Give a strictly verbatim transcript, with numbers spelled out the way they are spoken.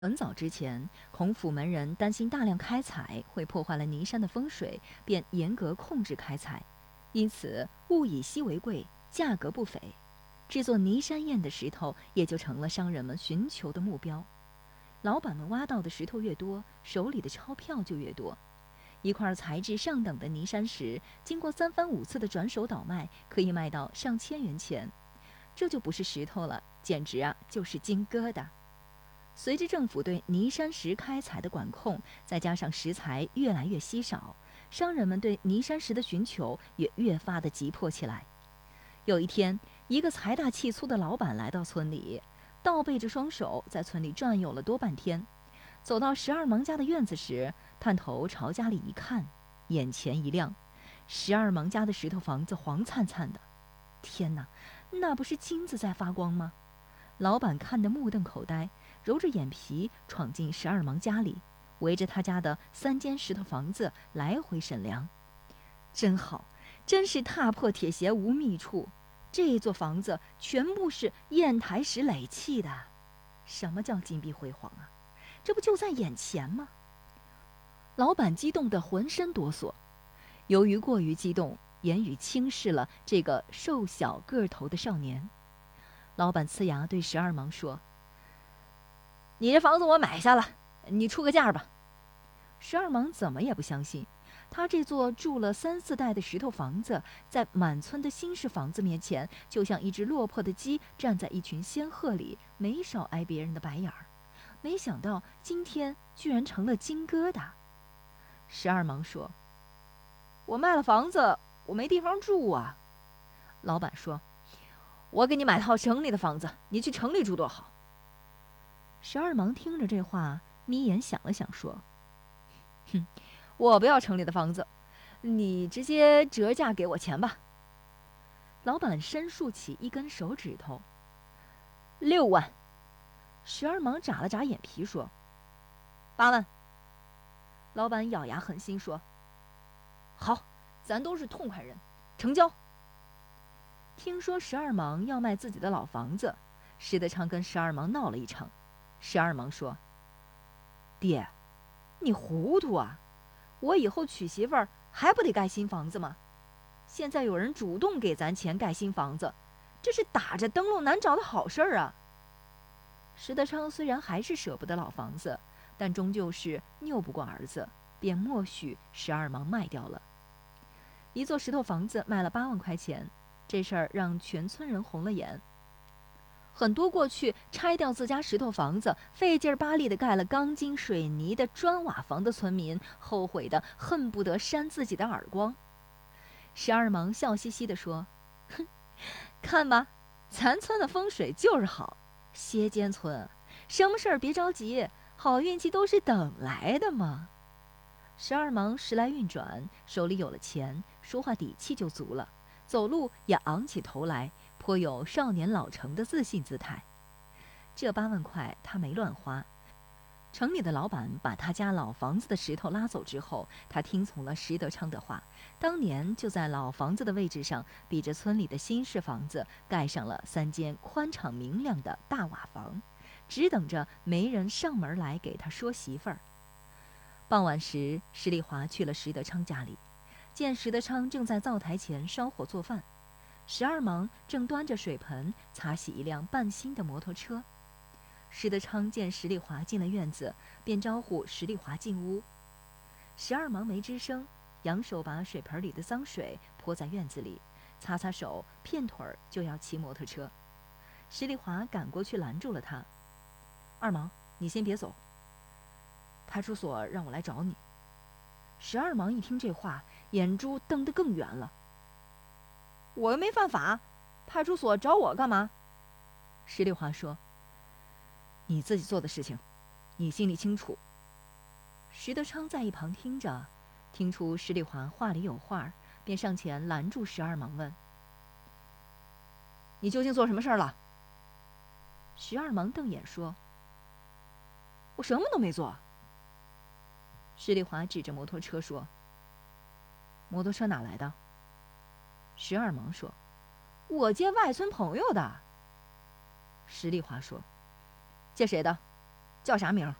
很早之前，孔府门人担心大量开采会破坏了尼山的风水，便严格控制开采，因此物以稀为贵，价格不菲。制作尼山砚的石头也就成了商人们寻求的目标。老板们挖到的石头越多，手里的钞票就越多。一块材质上等的尼山石，经过三番五次的转手倒卖，可以卖到上千元钱。这就不是石头了，简直啊就是金疙瘩。随着政府对尼山石开采的管控，再加上石材越来越稀少，商人们对尼山石的寻求也越发的急迫起来。有一天，一个财大气粗的老板来到村里，倒背着双手在村里转悠了多半天。走到十二芒家的院子时，探头朝家里一看，眼前一亮，十二芒家的石头房子黄灿灿的。天哪，那不是金子在发光吗？老板看得目瞪口呆，揉着眼皮闯进十二芒家里，围着他家的三间石头房子来回审量。真好，真是踏破铁鞋无觅处。这座房子全部是砚台石垒砌的。什么叫金碧辉煌啊？这不就在眼前吗？老板激动得浑身哆嗦，由于过于激动，言语轻视了这个瘦小个头的少年。老板呲牙对十二芒说：“你这房子我买下了，你出个价吧。”十二芒怎么也不相信，他这座住了三四代的石头房子，在满村的新式房子面前，就像一只落魄的鸡站在一群仙鹤里，没少挨别人的白眼儿。没想到今天居然成了金疙瘩。十二芒说：“我卖了房子，我没地方住啊。”老板说：“我给你买套城里的房子，你去城里住多好。”十二芒听着这话，眯眼想了想，说：“哼，我不要城里的房子，你直接折价给我钱吧。”老板伸竖起一根手指头：“六万。”十二芒眨了眨眼皮，说：“八万。”老板咬牙狠心说：“好，咱都是痛快人，成交。”听说十二芒要卖自己的老房子，石德昌跟十二芒闹了一场。十二芒说：“爹，你糊涂啊！我以后娶媳妇儿还不得盖新房子吗？现在有人主动给咱钱盖新房子，这是打着灯笼难找的好事儿啊！”石德昌虽然还是舍不得老房子，但终究是拗不过儿子，便默许十二芒卖掉了。一座石头房子卖了八万块钱，这事儿让全村人红了眼。很多过去拆掉自家石头房子，费劲巴力的盖了钢筋水泥的砖瓦房的村民，后悔的恨不得扇自己的耳光。十二芒笑嘻嘻地说：“哼，看吧，咱村的风水就是好。歇间村，什么事儿别着急，好运气都是等来的嘛。”十二芒时来运转，手里有了钱，说话底气就足了，走路也昂起头来，颇有少年老成的自信姿态。这八万块他没乱花。城里的老板把他家老房子的石头拉走之后，他听从了石德昌的话，当年就在老房子的位置上，比着村里的新式房子盖上了三间宽敞明亮的大瓦房，只等着媒人上门来给他说媳妇儿。傍晚时，石丽华去了石德昌家里，见石德昌正在灶台前烧火做饭，十二芒正端着水盆擦洗一辆半新的摩托车。石德昌见石丽华进了院子，便招呼石丽华进屋。十二芒没吱声，扬手把水盆里的脏水泼在院子里，擦擦手，片腿儿就要骑摩托车。石丽华赶过去拦住了他：“二芒，你先别走，派出所让我来找你。”十二芒一听这话，眼珠瞪得更圆了：“我又没犯法，派出所找我干嘛？”石丽华说：“你自己做的事情，你心里清楚。”石德昌在一旁听着，听出石丽华话里有话，便上前拦住十二芒问：“你究竟做什么事儿了？”十二芒瞪眼说：“我什么都没做。”石丽华指着摩托车说：“摩托车哪来的？”十二芒说：“我接外村朋友的。”石丽华说：“借谁的？” 叫啥名儿？